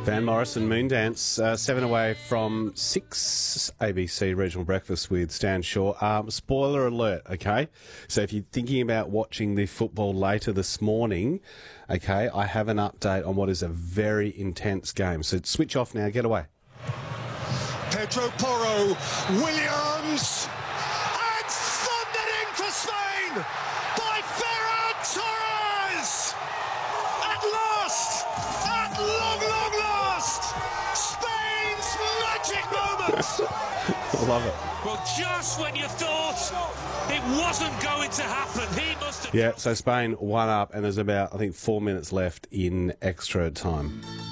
Van Morrison Moondance, 7 away from 6 ABC Regional Breakfast with Stan Shaw. Spoiler alert, okay? So if you're thinking about watching the football later this morning, okay, I have an update on what is a very intense game. So switch off now, get away. Pedro Porro, Williams, and thundering for Spain by Ferran Torres! At last, at long last, Spain's magic moment! I love it. Well, just when you thought it wasn't going to happen, he must have... Yeah, so Spain 1 up, and there's about, I think, 4 minutes left in extra time.